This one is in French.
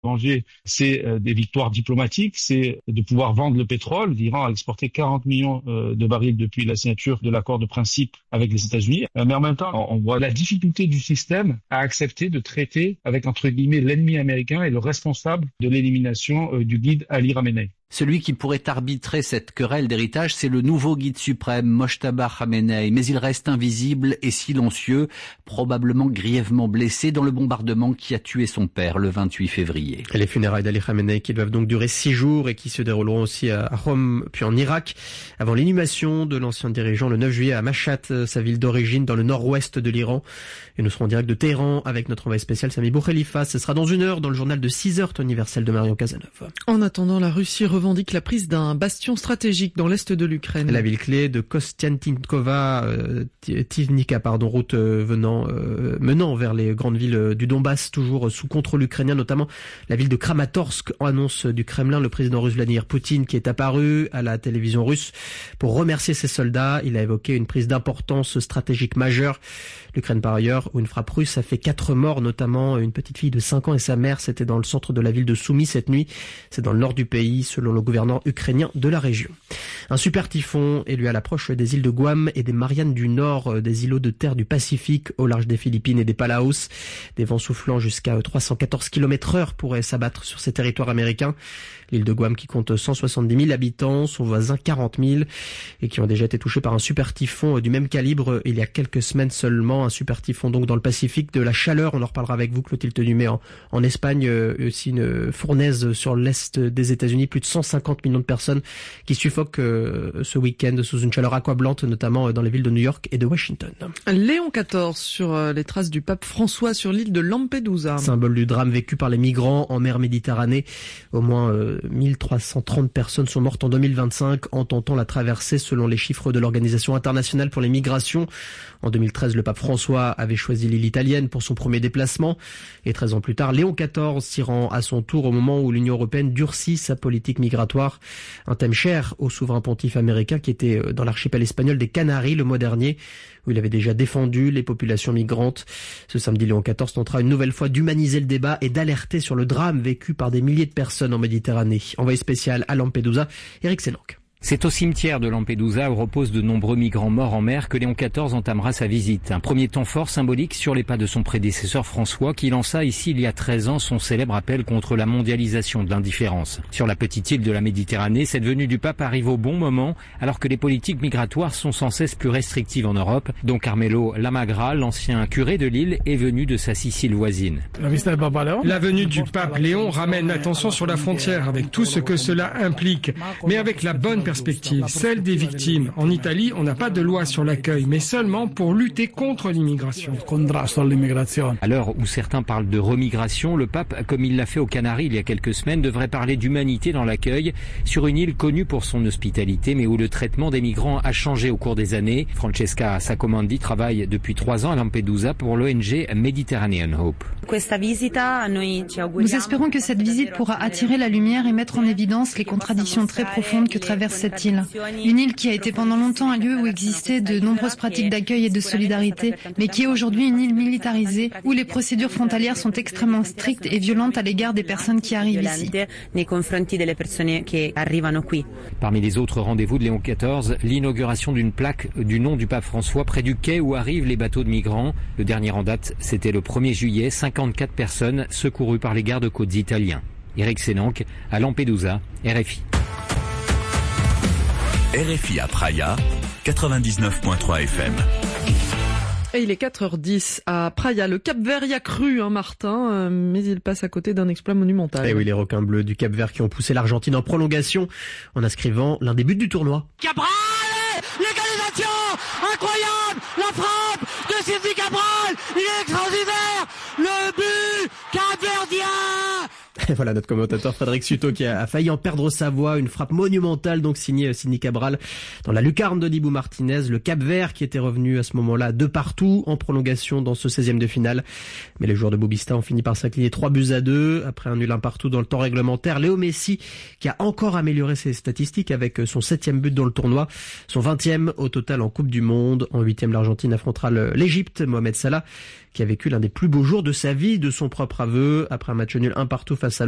L'enjeu, c'est des victoires diplomatiques, c'est de pouvoir vendre le pétrole. L'Iran a exporté 40 millions de barils depuis la signature de l'accord de principe avec les États-Unis. Mais en même temps, on voit la difficulté du système à accepter de traiter avec, entre guillemets, l'ennemi américain et le responsable de l'élimination du guide Ali Khamenei. Celui qui pourrait arbitrer cette querelle d'héritage, c'est le nouveau guide suprême, Mojtaba Khamenei. Mais il reste invisible et silencieux, probablement grièvement blessé dans le bombardement qui a tué son père le 28 février. Les funérailles d'Ali Khamenei qui doivent donc durer 6 jours et qui se dérouleront aussi à Rome puis en Irak, avant l'inhumation de l'ancien dirigeant le 9 juillet à Mashhad, sa ville d'origine dans le nord-ouest de l'Iran. Et nous serons en direct de Téhéran avec notre envoyé spécial Sami Boukhelifa. Ce sera dans 1 heure dans le journal de 6h, temps universel de Marion Cazeneuve. En attendant, la Russie revendique la prise d'un bastion stratégique dans l'est de l'Ukraine. La ville clé de Kostiantinkova, Tivnika, route menant vers les grandes villes du Donbass, toujours sous contrôle ukrainien, notamment la ville de Kramatorsk. En annonce du Kremlin, le président russe Vladimir Poutine qui est apparu à la télévision russe pour remercier ses soldats. Il a évoqué une prise d'importance stratégique majeure. L'Ukraine par ailleurs, où une frappe russe a fait 4 morts, notamment une petite fille de 5 ans et sa mère. C'était dans le centre de la ville de Soumy cette nuit. C'est dans le nord du pays, selon le gouverneur ukrainien de la région. Un super typhon est lui à l'approche des îles de Guam et des Mariannes du Nord, des îlots de terre du Pacifique au large des Philippines et des Palaos. Des vents soufflant jusqu'à 314 km/h pourraient s'abattre sur ces territoires américains. L'île de Guam qui compte 170 000 habitants, son voisin 40 000 et qui ont déjà été touchés par un super typhon du même calibre il y a quelques semaines seulement. Un super typhon donc dans le Pacifique, de la chaleur, on en reparlera avec vous Clotilde Dumais en Espagne, aussi une fournaise sur l'est des États-Unis, plus de 150 millions de personnes qui suffoquent ce week-end sous une chaleur accablante, notamment dans les villes de New York et de Washington. Léon XIV sur les traces du pape François sur l'île de Lampedusa. Symbole du drame vécu par les migrants en mer Méditerranée. Au moins 1330 personnes sont mortes en 2025 en tentant la traversée selon les chiffres de l'Organisation internationale pour les migrations. En 2013, le pape François avait choisi l'île italienne pour son premier déplacement. Et 13 ans plus tard, Léon XIV s'y rend à son tour au moment où l'Union européenne durcit sa politique migratoire. Un thème cher au souverain pontife américain qui était dans l'archipel espagnol des Canaries le mois dernier, où il avait déjà défendu les populations migrantes. Ce samedi, Léon XIV tentera une nouvelle fois d'humaniser le débat et d'alerter sur le drame vécu par des milliers de personnes en Méditerranée. Envoyé spécial à Lampedusa, Eric Sénanque. C'est au cimetière de Lampedusa où reposent de nombreux migrants morts en mer que Léon XIV entamera sa visite. Un premier temps fort symbolique sur les pas de son prédécesseur François qui lança ici il y a 13 ans son célèbre appel contre la mondialisation de l'indifférence. Sur la petite île de la Méditerranée, cette venue du pape arrive au bon moment alors que les politiques migratoires sont sans cesse plus restrictives en Europe. Don Carmelo Lamagra, l'ancien curé de l'île, est venu de sa Sicile voisine. La venue du pape Léon ramène l'attention sur la frontière avec tout ce que cela implique, mais avec la bonne perspective, celle des victimes. En Italie, on n'a pas de loi sur l'accueil, mais seulement pour lutter contre l'immigration. À l'heure où certains parlent de remigration, le pape, comme il l'a fait aux Canaries il y a quelques semaines, devrait parler d'humanité dans l'accueil sur une île connue pour son hospitalité, mais où le traitement des migrants a changé au cours des années. Francesca Sacomandi travaille depuis 3 ans à Lampedusa pour l'ONG Mediterranean Hope. Nous espérons que cette visite pourra attirer la lumière et mettre en évidence les contradictions très profondes que traverse cette île. Une île qui a été pendant longtemps un lieu où existaient de nombreuses pratiques d'accueil et de solidarité, mais qui est aujourd'hui une île militarisée où les procédures frontalières sont extrêmement strictes et violentes à l'égard des personnes qui arrivent ici. Parmi les autres rendez-vous de Léon XIV, l'inauguration d'une plaque du nom du pape François près du quai où arrivent les bateaux de migrants. Le dernier en date, c'était le 1er juillet, 54 personnes secourues par les gardes-côtes italiens. Eric Sénanque, à Lampedusa, RFI. RFI à Praia, 99.3 FM. Et il est 4h10 à Praia. Le Cap-Vert y a cru, Martin, mais il passe à côté d'un exploit monumental. Et oui, les requins bleus du Cap-Vert qui ont poussé l'Argentine en prolongation en inscrivant l'un des buts du tournoi. Cabral, l'égalisation incroyable, la frappe de Sylvie Cabral, il est extraordinaire, le but capverdien. Et voilà notre commentateur Frédéric Suto qui a failli en perdre sa voix. Une frappe monumentale donc signée Sidney Cabral dans la lucarne de Dibu Martinez. Le Cap-Vert qui était revenu à ce moment-là de partout en prolongation dans ce 16e de finale. Mais les joueurs de Boubista ont fini par s'incliner 3-2 après un nul un partout dans le temps réglementaire. Léo Messi qui a encore amélioré ses statistiques avec son 7e but dans le tournoi. Son 20e au total en Coupe du Monde. En 8e, l'Argentine affrontera l'Égypte. Mohamed Salah qui a vécu l'un des plus beaux jours de sa vie, de son propre aveu, après un match nul un partout face